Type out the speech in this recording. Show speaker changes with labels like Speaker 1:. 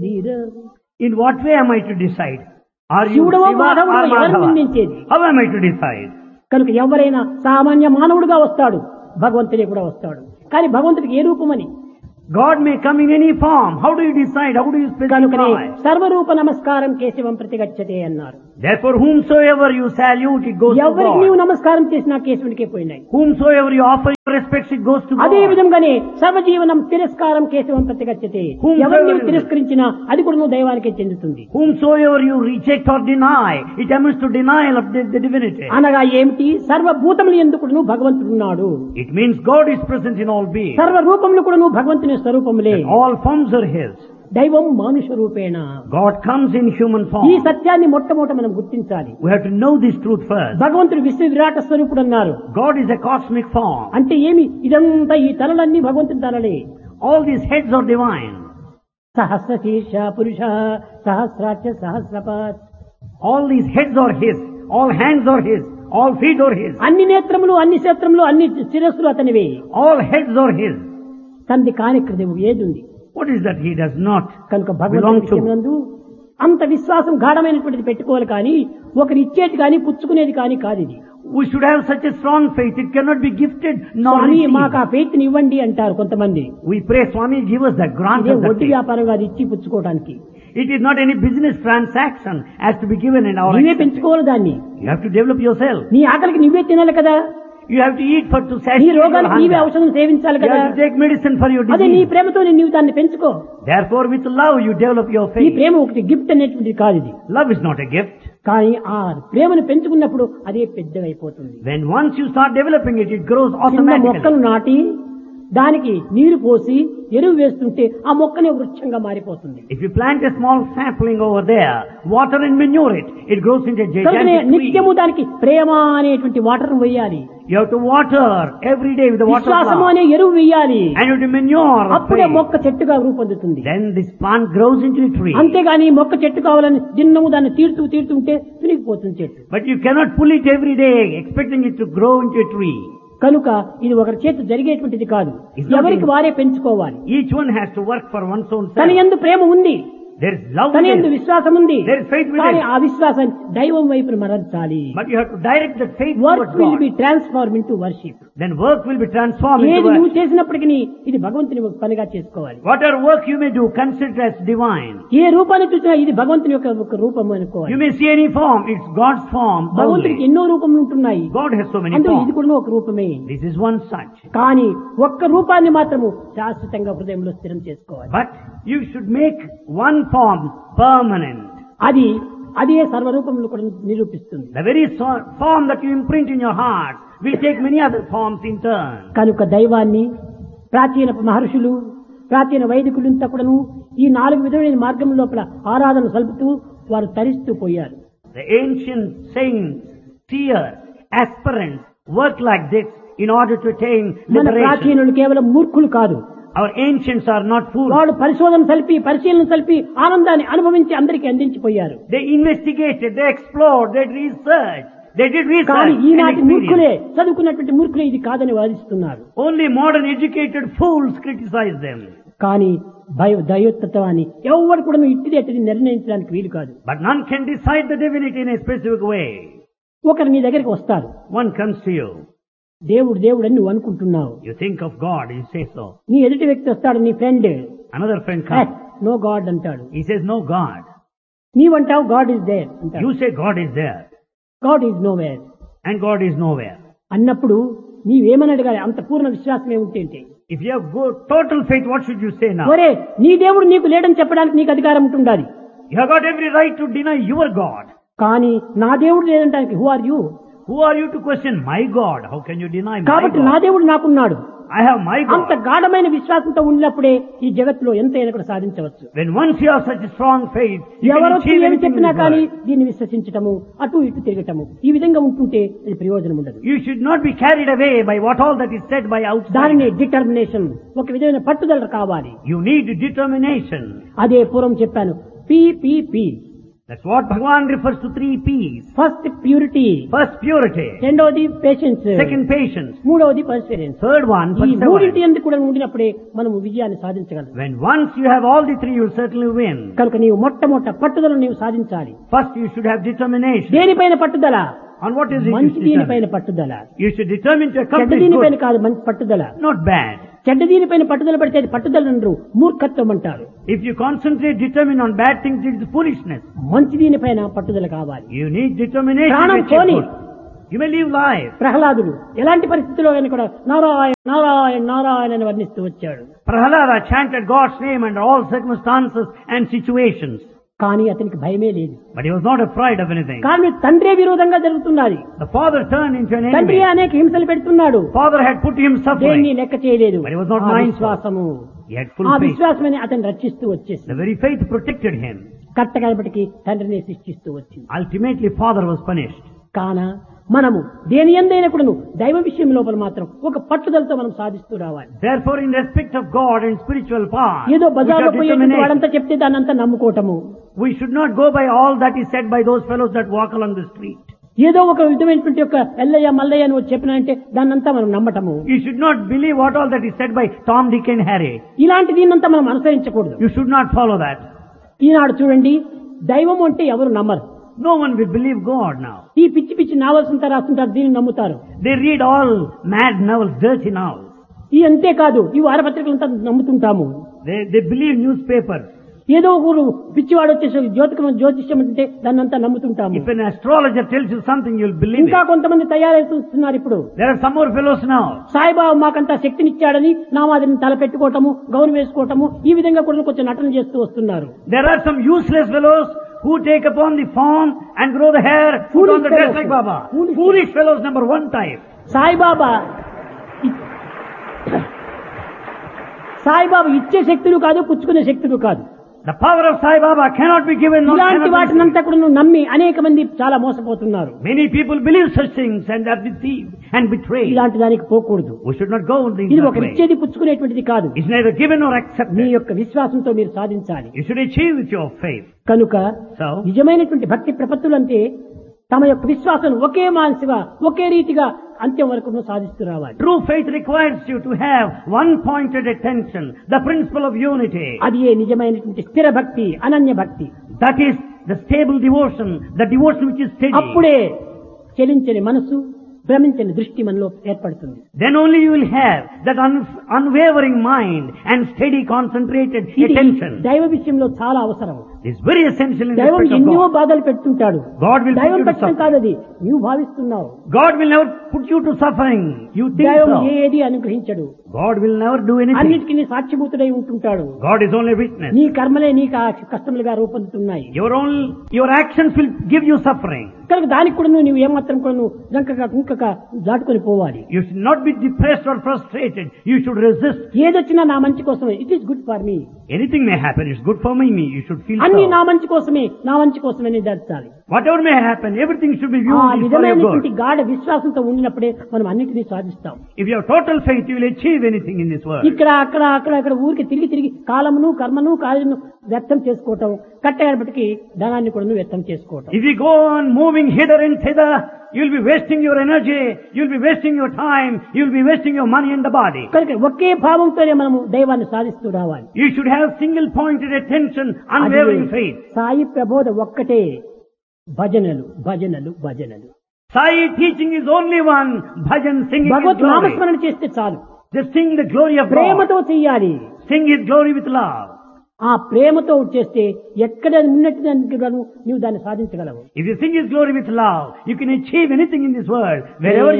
Speaker 1: నిందేదీర.
Speaker 2: In what way am I to decide? Are you
Speaker 1: శివుడో
Speaker 2: Shiva
Speaker 1: మాధవుడో
Speaker 2: or
Speaker 1: ఎవరిని
Speaker 2: Madhava?
Speaker 1: నిందించేది?
Speaker 2: How am I to decide?
Speaker 1: కనుక ఎవరైనా సామాన్య మానవుడిగా వస్తాడు, భగవంతుడే కూడా వస్తాడు. కానీ భగవంతుడికి ఏ రూపమని?
Speaker 2: God may come in any form. How do you decide? How do you
Speaker 1: కనుకనే
Speaker 2: specify?
Speaker 1: సర్వరూప నమస్కారం కేశవం ప్రతిగచ్చతే అన్నారు.
Speaker 2: Therefore, whomsoever you salute, it goes to
Speaker 1: ఎవరికి నీవు
Speaker 2: God.
Speaker 1: నమస్కారం చేసినా కేశవునికే పోయినాయి.
Speaker 2: Whomsoever you offer your respects, it goes to
Speaker 1: అదే
Speaker 2: God.
Speaker 1: విధంగానే సర్వజీవనం తిరస్కారం కేశవం ప్రతిగచ్చతే. ఎవరు నీవు తిరస్కరించినా అది కూడా నువ్వు దైవానికే చెందుతుంది.
Speaker 2: Whomsoever you reject or deny, it amounts to denial of the divinity.
Speaker 1: అనగా ఏమిటి? సర్వభూతములు ఎందుకు నువ్వు భగవంతుడు ఉన్నాడు.
Speaker 2: It means God is present in all beings.
Speaker 1: సర్వ రూపములు కూడా నువ్వు భగవంతుని స్వరూపములే.
Speaker 2: All forms are His.
Speaker 1: దైవం మానుష రూపేణ.
Speaker 2: God comes in human
Speaker 1: ఈ
Speaker 2: form.
Speaker 1: సత్యాన్ని మొట్టమొదట మనం గుర్తించాలి.
Speaker 2: We have to know this truth first.
Speaker 1: భగవంతుడు విశ్వ విరాట స్వరూపుడు అన్నారు.
Speaker 2: God is a cosmic form.
Speaker 1: అంటే ఏమి? ఇదంతా ఈ తలలన్నీ భగవంతుని తలలే.
Speaker 2: All these heads are divine.
Speaker 1: సహస్ర శీర్ష పురుష సహస్రాక్ష సహస్రపాత్.
Speaker 2: All these heads are His. All hands are His. All feet are His.
Speaker 1: అన్ని నేత్రములు, అన్ని క్షేత్రములు, అన్ని శిరస్సులు అతనివే.
Speaker 2: All heads are His.
Speaker 1: తంది కానిక్రదేవు ఏదుంది?
Speaker 2: What is that He does not
Speaker 1: కనుక
Speaker 2: belong
Speaker 1: భగవంతుని
Speaker 2: to?
Speaker 1: విషయమునందు అంత విశ్వాసం గాఢమైనటువంటిది పెట్టుకోవాలి. కానీ ఒకరు ఇచ్చేది కానీ పుచ్చుకునేది కానీ కాదు ఇది.
Speaker 2: We should have such a strong faith. It cannot be gifted nor
Speaker 1: Swamy
Speaker 2: received.
Speaker 1: మాకు ఆ ఫెయిత్ ని ఇవ్వండి అంటారు కొంతమంది.
Speaker 2: We pray, Swami, give us the grant
Speaker 1: ఇదే
Speaker 2: of that
Speaker 1: వడ్డీ
Speaker 2: faith.
Speaker 1: వ్యాపారం కాదు ఇచ్చి పుచ్చుకోవడానికి.
Speaker 2: It is not any business transaction as to be given in our
Speaker 1: నీవే
Speaker 2: acceptance.
Speaker 1: పెంచుకోవాలి దాన్ని.
Speaker 2: You have to develop yourself.
Speaker 1: నీ ఆకలికి నువ్వే తినాలి కదా.
Speaker 2: You have to eat to
Speaker 1: నీ
Speaker 2: satisfy your
Speaker 1: రోగానికి నీవే
Speaker 2: hunger.
Speaker 1: ఔషధం సేవించాలి
Speaker 2: You
Speaker 1: కదా.
Speaker 2: have to take medicine for your
Speaker 1: అదే నీ
Speaker 2: disease.
Speaker 1: ప్రేమతో నీవు దాన్ని పెంచుకో.
Speaker 2: Therefore, with love, you develop your
Speaker 1: ఈ
Speaker 2: faith.
Speaker 1: ప్రేమ ఒకటి గిఫ్ట్ అనేటువంటిది కాదు ఇది.
Speaker 2: Love is not a gift.
Speaker 1: కానీ ఆ ప్రేమను పెంచుకున్నప్పుడు అదే పెద్దగా అయిపోతుంది.
Speaker 2: When once you start developing it, it grows
Speaker 1: చిన్న
Speaker 2: automatically.
Speaker 1: మొక్కను నాటి దానికి నీరు పోసి ఎరువు వేస్తుంటే ఆ మొక్కనే వృక్షంగా మారిపోతుంది.
Speaker 2: If you plant a small sapling over there, water and manure it, it grows into a
Speaker 1: కనుకనే
Speaker 2: gigantic tree.
Speaker 1: నిత్యము దానికి ప్రేమ అనేటువంటి వాటర్ వేయాలి.
Speaker 2: You have to water every day with the water
Speaker 1: విశ్వాసము
Speaker 2: plant.
Speaker 1: అనే ఎరువు వేయాలి.
Speaker 2: And you have to manure.
Speaker 1: అప్పుడే
Speaker 2: faith.
Speaker 1: మొక్క చెట్టుగా రూపొందుతుంది.
Speaker 2: Then this plant grows into a tree.
Speaker 1: అంతేగాని మొక్క చెట్టు కావాలని దిన్నము దాన్ని తీరుతూ ఉంటే తునిగిపోతుంది చెట్టు.
Speaker 2: But you cannot pull it every day expecting it to grow into a tree.
Speaker 1: కనుక ఇది ఒకరి చేతి జరిగేటువంటిది కాదు.
Speaker 2: It's not
Speaker 1: ఎవరికి వారే పెంచుకోవాలి.
Speaker 2: Each one has to work for one's own
Speaker 1: తన
Speaker 2: self.
Speaker 1: యందు ప్రేమ ఉంది,
Speaker 2: There is love
Speaker 1: తన
Speaker 2: within.
Speaker 1: యందు విశ్వాసం ఉంది.
Speaker 2: There is faith within.
Speaker 1: కానీ ఆ విశ్వాసాన్ని దైవం వైపు మరల్చాలి.
Speaker 2: But you have to direct that faith
Speaker 1: work
Speaker 2: towards
Speaker 1: will
Speaker 2: God.
Speaker 1: Be transform into worship.
Speaker 2: Then work will be transformed into
Speaker 1: ఏది నువ్వు
Speaker 2: work.
Speaker 1: చేసినప్పటికీ ఇది భగవంతుని ఒక పనిగా చేసుకోవాలి.
Speaker 2: Whatever work you may do, consider as divine.
Speaker 1: ఏ రూపాన్ని చూసినా ఇది భగవంతుని యొక్క ఒక రూపం అనుకోవాలి.
Speaker 2: You may see any form, it's God's form
Speaker 1: భగవంతుడికి
Speaker 2: only.
Speaker 1: ఎన్నో రూపములు ఉంటున్నాయి.
Speaker 2: God has so many
Speaker 1: అందులో ఇది
Speaker 2: forms.
Speaker 1: కూడా ఒక రూపమే.
Speaker 2: This is one such.
Speaker 1: కానీ ఒక్క రూపాన్ని మాత్రము శాశ్వతంగా హృదయంలో స్థిరం చేసుకోవాలి.
Speaker 2: But you should make one form permanent.
Speaker 1: అదే సర్వరూపములు కూడా నిరూపిస్తుంది.
Speaker 2: The very form that you imprint in your heart will take many other forms in turn.
Speaker 1: కనుక దైవాన్ని ప్రాచీన మహర్షులు, ప్రాచీన వైదికులంతా కూడాను ఈ 4 విధమైన మార్గం లోపల ఆరాధన సల్పుతూ వారు తరిస్తూ పోయారు.
Speaker 2: The ancient saints, seers, aspirants work like this in order to attain
Speaker 1: మన
Speaker 2: liberation.
Speaker 1: ప్రాచీనులు కేవలం మూర్ఖులు కాదు.
Speaker 2: Our ancients are not fools.
Speaker 1: వాళ్ళు పరిశీలన సల్పి ఆనందాన్ని అనుభవించి అందరికీ అందించిపోయారు.
Speaker 2: They investigated, they explored, they researched, they did
Speaker 1: కానీ
Speaker 2: research
Speaker 1: ఈనాటి
Speaker 2: and
Speaker 1: మూర్ఖులే,
Speaker 2: experience.
Speaker 1: చదువుకున్నటువంటి మూర్ఖులే ఇది కాదని వాదిస్తున్నారు.
Speaker 2: Only modern educated fools criticize them.
Speaker 1: కానీ దైవత్వాన్ని ఎవరు కూడా ఇట్టిది నిర్ణయించడానికి వీలు కాదు.
Speaker 2: But none can decide the divinity in a specific way.
Speaker 1: ఒకరు నీ దగ్గరికి వస్తారు.
Speaker 2: One comes to you.
Speaker 1: దేవుడు అని నువ్వు అనుకుంటున్నావు.
Speaker 2: You think of God, you say so.
Speaker 1: నీ ఎదుటి వ్యక్తి వస్తాడు, నీ friend.
Speaker 2: Another friend comes.
Speaker 1: No God అంటాడు.
Speaker 2: He says, no God.
Speaker 1: నీవంటావు God is there అంటాడు.
Speaker 2: You say God is there.
Speaker 1: God is know where
Speaker 2: And God is nowhere.
Speaker 1: అన్నప్పుడు నీవేమని అడగాలి? అంత పూర్ణ విశ్వాసం ఏమిటి?
Speaker 2: If you have total faith, what should you say now?
Speaker 1: ఒరే నీ దేవుడు నీకు లేడని చెప్పడానికి నీకు అధికారం ఉంటుండాలి.
Speaker 2: You have got every right to deny your God.
Speaker 1: కానీ నా దేవుడు లేదంటానికి who are you?
Speaker 2: Who are you to question my God? How can you deny my
Speaker 1: కాబట్టి నా
Speaker 2: God?
Speaker 1: దేవుడు నాకున్నాడు.
Speaker 2: I have my
Speaker 1: అంత
Speaker 2: God.
Speaker 1: గాఢమైన విశ్వాసంతో ఉన్నప్పుడే ఈ జగత్తులో ఎంతైనా కూడా సాధించవచ్చు.
Speaker 2: When once you have such a strong faith, you can
Speaker 1: ఎవరో
Speaker 2: achieve
Speaker 1: ఏమి
Speaker 2: anything in
Speaker 1: చెప్పినా
Speaker 2: this
Speaker 1: కానీ
Speaker 2: world.
Speaker 1: దీన్ని విశ్వసించటము, అటు ఇటు తిరగటము, ఈ విధంగా ఉంటుంటే ఇది ప్రయోజనం ఉండదు.
Speaker 2: You should not be carried away by what all that is said by
Speaker 1: దానిని
Speaker 2: outside.
Speaker 1: డిటర్మినేషన్, ఒక విధమైన పట్టుదల కావాలి.
Speaker 2: You need determination.
Speaker 1: అదే పూర్వం చెప్పాను, P
Speaker 2: That's what Bhagavan refers to 3 P's.
Speaker 1: First purity,
Speaker 2: First, purity.
Speaker 1: రెండవది పేషెన్స్,
Speaker 2: Second, patience.
Speaker 1: మూడవది పర్సివరెన్స్.
Speaker 2: Third one,
Speaker 1: ఈ మూడింటి
Speaker 2: perseverance.
Speaker 1: ఎందుకు కూడా ఉండినప్పుడే మనం విజయాన్ని సాధించగలం.
Speaker 2: When once you have all the 3, you'll certainly win.
Speaker 1: కనుక నీవు మొట్టమొదట పట్టుదలను నీవు సాధించాలి.
Speaker 2: First, you should have determination.
Speaker 1: దేనిపైన పట్టుదల?
Speaker 2: On what is it? You
Speaker 1: మంచి
Speaker 2: should
Speaker 1: దీనిపైన
Speaker 2: determine.
Speaker 1: పట్టుదల.
Speaker 2: You should determine to
Speaker 1: చెడ్డ
Speaker 2: accomplish
Speaker 1: దీనిపైన
Speaker 2: good,
Speaker 1: కాదు మంచి పట్టుదల.
Speaker 2: not bad.
Speaker 1: చెడ్డ దీనిపైన పట్టుదల పడితే అది పట్టుదల అనరు, మూర్ఖత్వం అంటారు.
Speaker 2: If you concentrate, determine on bad things, it is foolishness.
Speaker 1: మంచి దీనిపైన పట్టుదల కావాలి.
Speaker 2: You need determination
Speaker 1: ప్రాణం
Speaker 2: to achieve
Speaker 1: పోని.
Speaker 2: good. You may live life.
Speaker 1: ప్రహ్లాదుడు ఎలాంటి పరిస్థితిలో అయినా కూడా నారాయణ నారాయణ నారాయణ అని వర్ణిస్తూ వచ్చాడు.
Speaker 2: Prahalada chanted God's name under all circumstances and situations.
Speaker 1: కానీ అతనికి భయమే లేదు.
Speaker 2: But he was not afraid of anything.
Speaker 1: కానీ తండ్రే విరోధంగా జరుగుతున్నది.
Speaker 2: The father turned into an
Speaker 1: తండ్రి
Speaker 2: enemy.
Speaker 1: అనేక హింసలు పెడుతున్నాడు.
Speaker 2: Father had put him
Speaker 1: దేన్ని
Speaker 2: suffering.
Speaker 1: లెక్క చేయలేదు.
Speaker 2: But he was not
Speaker 1: ఆ
Speaker 2: mindful.
Speaker 1: విశ్వాసము,
Speaker 2: He had full
Speaker 1: ఆ
Speaker 2: faith.
Speaker 1: విశ్వాసమని అతను రక్షిస్తూ వచ్చేసి
Speaker 2: The very faith protected him.
Speaker 1: కట్టగలపటికి తండ్రిని శిక్షిస్తూ వచ్చింది.
Speaker 2: Ultimately, father was punished.
Speaker 1: కాన మనము దేని ఎందైనా కూడా దైవ విషయం లోపల మాత్రం ఒక పట్టుదలతో మనం సాధిస్తూ రావాలి.
Speaker 2: Therefore, in respect of God and spiritual path,
Speaker 1: ఏదో
Speaker 2: we
Speaker 1: బజార్లో
Speaker 2: should
Speaker 1: పోయేటువంటి
Speaker 2: determination.
Speaker 1: వాడంతా చెప్తే దాన్ని అంతా నమ్ముకోవటము,
Speaker 2: We should not go by all that is said by those fellows that walk along the street.
Speaker 1: ఏదో ఒక విధమైనటువంటి ఒక ఎల్లయ్య మల్లయ్య అని చెప్పినంటే దాన్నంతా మనం నమ్మటము.
Speaker 2: You should not believe what all that is said by Tom, Dick and Harry.
Speaker 1: ఇలాంటి దీన్నంతా మనం అనుసరించకూడదు.
Speaker 2: You should not follow that.
Speaker 1: ఈనాడు చూడండి, దైవం అంటే ఎవరు నమ్మరు.
Speaker 2: No one will believe God now.
Speaker 1: ఈ పిచ్చి పిచ్చి నావల్స్ అంతా రాస్తుంటారు, దీన్ని నమ్ముతారు.
Speaker 2: They read all mad novels, dirty novels.
Speaker 1: ఈ అంతేకాదు ఈ వారపత్రికలంతా నమ్ముతుంటాము.
Speaker 2: They believe newspapers.
Speaker 1: ఏదో ఊరు పిచ్చివాడు వచ్చేసి జ్యోతిష్యం అంటే దాన్నంతా నమ్ముతుంటాము.
Speaker 2: If an astrologer tells you something, you'll believe
Speaker 1: ఇంకా
Speaker 2: it.
Speaker 1: కొంతమంది తయారవుతున్నారు. ఇప్పుడు
Speaker 2: There are some more fellows now.
Speaker 1: Saibaba మాకంతా శక్తినిచ్చాడని నామాదిని తల పెట్టుకోవటము, గౌను వేసుకోవటము, ఈ విధంగా కూడా కొంచెం నటన చేస్తూ వస్తున్నారు.
Speaker 2: There are some useless fellows who take upon the form and grow the hair, put on the dress like Baba. Foolish fellows, number 1 type.
Speaker 1: Saibaba ఇచ్చే శక్తులు కాదు, పుచ్చుకునే శక్తులు కాదు.
Speaker 2: The power of Sai Baba cannot be given. nor
Speaker 1: ఇలాంటి
Speaker 2: cannot be
Speaker 1: వాటినంతా కూడా నువ్వు నమ్మి అనేక మంది చాలా మోసపోతున్నారు.
Speaker 2: Many people believe such things and are deceived and betrayed.
Speaker 1: ఇలాంటి దానికి పోకూడదు.
Speaker 2: We should not go in
Speaker 1: ఇది
Speaker 2: that
Speaker 1: ఒక
Speaker 2: way.
Speaker 1: ఇచ్చేది పుచ్చుకునేటువంటిది కాదు.
Speaker 2: It's neither given nor
Speaker 1: me
Speaker 2: accepted.
Speaker 1: యొక్క విశ్వాసంతో మీరు సాధించాలి.
Speaker 2: You should achieve with your faith.
Speaker 1: కనుక
Speaker 2: So,
Speaker 1: నిజమైనటువంటి భక్తి ప్రపత్తులంటే తమ యొక్క విశ్వాసం ఒకే మానసిగా ఒకే రీతిగా అంత్యం వరకు సాధిస్తూ రావాలి.
Speaker 2: true faith requires you to have one-pointed attention, the principle of unity.
Speaker 1: అది ఏ నిజమైనటువంటి స్థిర భక్తి, అనన్య భక్తి.
Speaker 2: That is the stable devotion, the devotion which is steady.
Speaker 1: అప్పుడే చలించని మనసు, భ్రమించని దృష్టి మనలో ఏర్పడుతుంది.
Speaker 2: Then only you will have that unwavering mind and steady concentrated
Speaker 1: ఇది
Speaker 2: attention.
Speaker 1: దైవ విషయంలో చాలా అవసరం.
Speaker 2: It's very essential in
Speaker 1: దైవం
Speaker 2: respect of
Speaker 1: ఎన్నో
Speaker 2: God.
Speaker 1: బాధలు పెడుతుంటాడు.
Speaker 2: God will put
Speaker 1: దైవం
Speaker 2: you to
Speaker 1: పెట్టడం
Speaker 2: suffering.
Speaker 1: కాదు, అది నీవు భావిస్తున్నావు.
Speaker 2: God will never put you to suffering. You think
Speaker 1: దైవం
Speaker 2: so.
Speaker 1: ఏది అనుగ్రహించడు.
Speaker 2: God will never do anything.
Speaker 1: అన్నిటికీ నీ సాక్షిభూతుడై ఉంటుంటాడు.
Speaker 2: God is only witness.
Speaker 1: నీ కర్మలే నీకు ఆ కష్టములుగా రూపొందుతున్నాయి.
Speaker 2: Your actions will give you suffering.
Speaker 1: కనుక దానికి కూడా నువ్వు ఏమాత్రం కూడా నువ్వు జంకగా కుంకక దాటుకొని పోవాలి.
Speaker 2: You should not be depressed or frustrated. You should resist.
Speaker 1: ఏదొచ్చినా నా మంచి కోసమే. It is good for me.
Speaker 2: Anything may happen. It's good for me. You should feel
Speaker 1: అన్ని నా
Speaker 2: so.
Speaker 1: మంచి కోసమే, నా మంచి కోసమే నిర్ధారించాలి.
Speaker 2: Whatever may happen, everything should be
Speaker 1: ఆ
Speaker 2: viewed is for your
Speaker 1: విధమైనటువంటి
Speaker 2: good.
Speaker 1: గాఢ విశ్వాసంతో ఉండినప్పుడే మనం అన్నిటినీ సాధిస్తాం.
Speaker 2: If you have total faith, you will achieve anything in this world.
Speaker 1: ఇక్కడ అక్కడ ఊరికి తిరిగి కాలమును కర్మను కార్యను వ్యర్థం చేసుకోవటం, కట్టేపటికి ధనాన్ని కూడా వ్యర్థం చేసుకోవటం.
Speaker 2: If you go on moving hither and thither, you'll be wasting your energy, you'll be wasting your time, you'll be wasting your money and the body.
Speaker 1: కనుక ఒకే భావంతోనే మనము దైవాన్ని సాధిస్తూ రావాలి.
Speaker 2: You should have single-pointed attention, unwavering faith.
Speaker 1: Sai ప్రబోధ ఒక్కటే, భజనలు భజనలు భజనలు.
Speaker 2: Sai teaching is only one, bhajan singing His
Speaker 1: Bhagwat
Speaker 2: glory.
Speaker 1: నామస్మరణ చేస్తే చాలు.
Speaker 2: Just sing the glory of God.
Speaker 1: ప్రేమతో చెయ్యాలి.
Speaker 2: Sing His glory with love.
Speaker 1: ఆ ప్రేమతో చేస్తే ఎక్కడ ఉన్నట్టు నీవు దాన్ని సాధించగలవు.
Speaker 2: If you sing His glory with love, you can achieve anything in this world. Wherever